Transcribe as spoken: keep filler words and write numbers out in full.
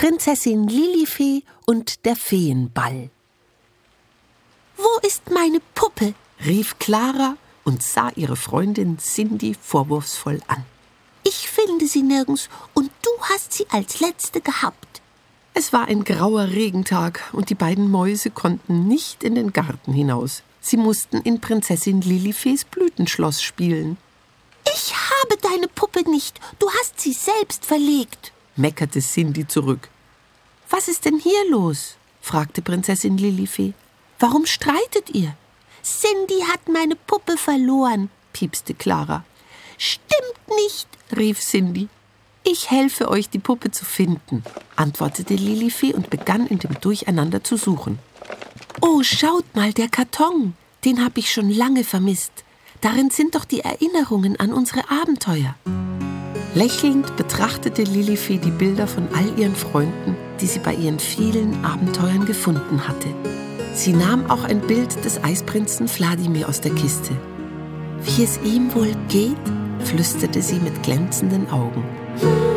Prinzessin Lilifee und der Feenball. »Wo ist meine Puppe?« rief Clara und sah ihre Freundin Cindy vorwurfsvoll an. »Ich finde sie nirgends und du hast sie als letzte gehabt.« Es war ein grauer Regentag und die beiden Mäuse konnten nicht in den Garten hinaus. Sie mussten in Prinzessin Lilifees Blütenschloss spielen. »Ich habe deine Puppe nicht, du hast sie selbst verlegt«, meckerte Cindy zurück. »Was ist denn hier los?« fragte Prinzessin Lilifee. »Warum streitet ihr?« »Cindy hat meine Puppe verloren«, piepste Clara. »Stimmt nicht«, rief Cindy. »Ich helfe euch, die Puppe zu finden«, antwortete Lilifee und begann in dem Durcheinander zu suchen. »Oh, schaut mal, der Karton, den habe ich schon lange vermisst. Darin sind doch die Erinnerungen an unsere Abenteuer.« Lächelnd betrachtete Lilifee die Bilder von all ihren Freunden, die sie bei ihren vielen Abenteuern gefunden hatte. Sie nahm auch ein Bild des Eisprinzen Wladimir aus der Kiste. »Wie es ihm wohl geht?«, flüsterte sie mit glänzenden Augen.